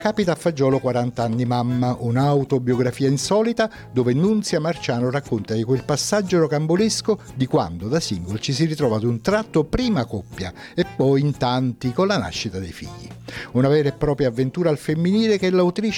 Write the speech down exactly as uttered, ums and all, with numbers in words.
Capita a Fagiolo quaranta anni mamma, un'autobiografia insolita dove Nunzia Marciano racconta di quel passaggio rocambolesco di quando da single ci si ritrova ad un tratto prima coppia e poi in tanti con la nascita dei figli. Una vera e propria avventura al femminile che l'autrice